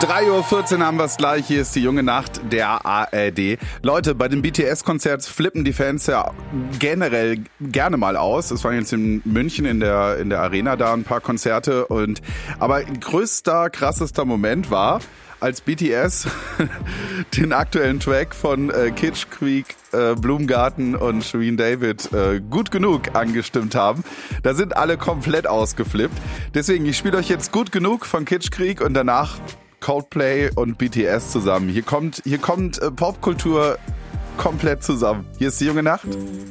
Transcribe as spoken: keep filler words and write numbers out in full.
drei Uhr vierzehn haben wir es gleich. Hier ist die junge Nacht der A R D. Leute, bei dem B T S-Konzert flippen die Fans ja generell gerne mal aus. Es waren jetzt in München in der, in der Arena da ein paar Konzerte. Und, aber größter, krassester Moment war, als B T S den aktuellen Track von äh, Kitsch Creek, äh, Blumengarten und Shirin David äh, gut genug angestimmt haben. Da sind alle komplett ausgeflippt. Deswegen, ich spiele euch jetzt gut genug von Kitsch Creek und danach Coldplay und B T S zusammen. Hier kommt, hier kommt äh, Popkultur komplett zusammen. Hier ist die junge Nacht.